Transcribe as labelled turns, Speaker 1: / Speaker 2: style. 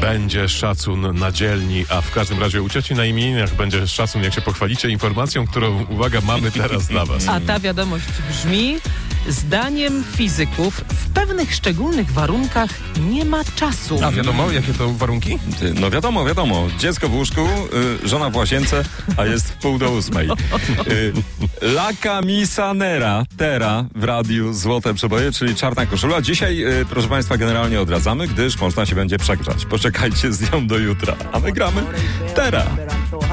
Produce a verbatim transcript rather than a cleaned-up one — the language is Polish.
Speaker 1: będzie szacun na dzielni, a w każdym razie u cioci na imieninach będzie szacun, jak się pochwalicie informacją, którą, uwaga, mamy teraz dla was.
Speaker 2: A ta wiadomość brzmi: zdaniem fizyków w pewnych szczególnych warunkach nie ma czasu.
Speaker 1: A wiadomo, jakie to warunki?
Speaker 3: No wiadomo, wiadomo. Dziecko w łóżku, y, żona w łazience, a jest w pół do ósmej. Y, La camisa nera, tera w radiu Złote Przeboje, czyli czarna koszula. Dzisiaj, y, proszę Państwa, generalnie odradzamy, gdyż można się będzie przegrzać. Poczekajcie z nią do jutra, a my gramy Tera.